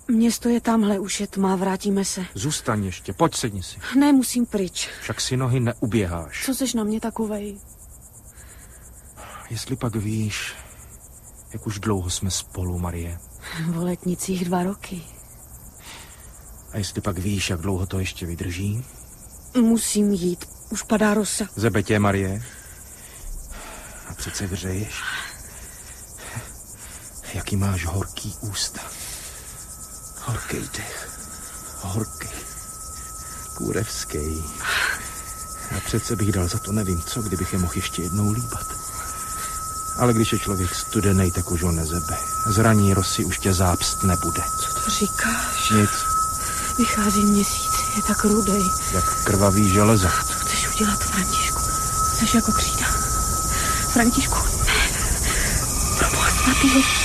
Město je tamhle, už je tma, vrátíme se. Zůstaň ještě, pojď, sedni si. Ne, musím pryč. Však si nohy neuběháš. Co seš na mě takovej? Jestli pak víš, jak už dlouho jsme spolu, Marie. V Letnicích 2 roky. A jestli pak víš, jak dlouho to ještě vydrží? Musím jít, už padá rosa. Zebe tě, Marie. A přece vřeješ. Jaký máš horký ústa. Horký dech. Horký. Kůrevský. A přece bych dal za to nevím co, kdybych je mohl ještě jednou líbat. Ale když je člověk studenej, tak už ho nezebe. Zraní rosy už tě zápst nebude. Co to říkáš? Nic. Vychází měsíc, je tak rudej. Jak krvavý železo. Co chceš udělat, Františku? Jsi jako křída. Františku, ne. Pro Boha svatýho.